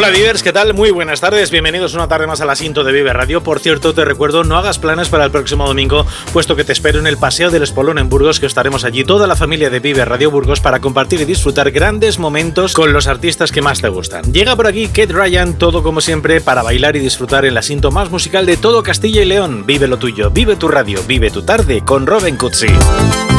Hola Vivers, ¿qué tal? Muy buenas tardes, bienvenidos una tarde más al asiento de Vive Radio. Por cierto, te recuerdo, no hagas planes para el próximo domingo, puesto que te espero en el Paseo del Espolón en Burgos, que estaremos allí toda la familia de Vive Radio Burgos para compartir y disfrutar grandes momentos con los artistas que más te gustan. Llega por aquí Kate Ryan, todo como siempre, para bailar y disfrutar el asiento más musical de todo Castilla y León. Vive lo tuyo, vive tu radio, vive tu tarde con Robin Cutsi.